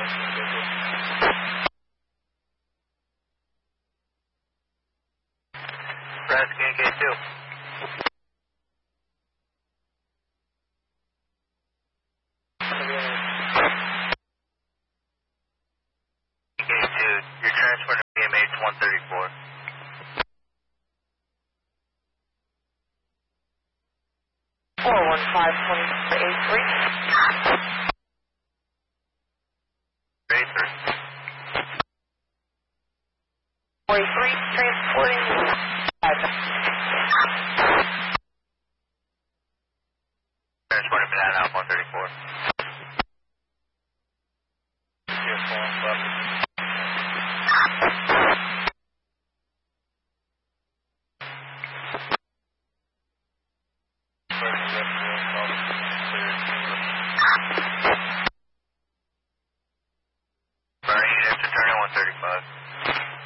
Brad, communicate 2. Communicate 2, you're transferring to BMH 134. 415-2483. 83. 43, transporting. Transporting Banana out 134. Burning units returning 135.